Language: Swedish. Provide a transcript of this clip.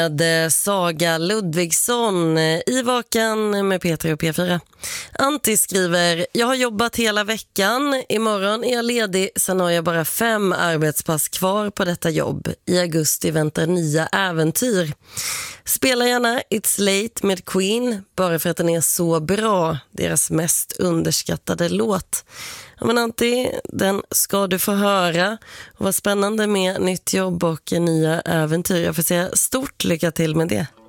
Saga Ludvigsson i Vaken med P3 och P4. Antti skriver: jag har jobbat hela veckan. Imorgon är jag ledig. Sen har jag bara 5 arbetspass kvar på detta jobb. I augusti väntar nya äventyr. Spela gärna It's Late med Queen, bara för att den är så bra. Deras mest underskattade låt. Ja, men Antti, den ska du få höra. Och vad spännande med nytt jobb och nya äventyr. Jag får säga stort lycka till med det.